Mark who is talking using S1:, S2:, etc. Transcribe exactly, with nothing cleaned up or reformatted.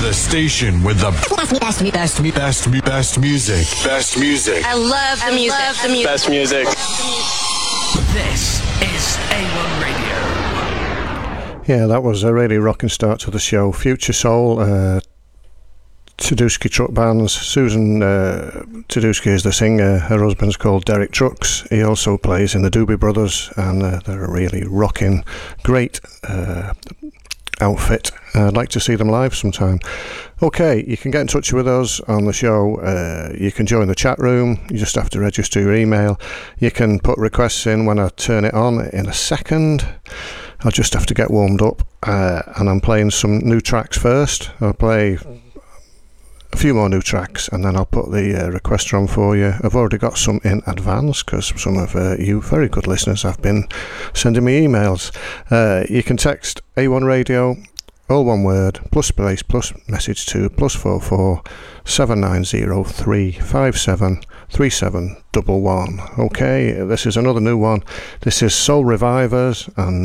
S1: The station with the best, best, best, best, best music. Best music.
S2: I love the music. Love the music.
S3: Best music.
S4: This is A one Radio.
S5: Yeah, that was a really rocking start to the show. Future Soul, uh, Teduschi Truck Bands. Susan uh, Teduschi is the singer. Her husband's called Derek Trucks. He also plays in the Doobie Brothers, and uh, they're a really rocking, great uh, outfit. I'd like to see them live sometime. Okay, you can get in touch with us on the show. Uh, you can join the chat room. You just have to register your email. You can put requests in when I turn it on in a second. I'll just have to get warmed up, uh, and I'm playing some new tracks first. I'll play a few more new tracks, and then I'll put the uh, request on for you. I've already got some in advance because some of uh, you very good listeners have been sending me emails. Uh, you can text A one Radio, all one word, plus space, plus message to plus four four seven nine zero three five seven three seven one one. Okay, this is another new one. This is Soul Revivers and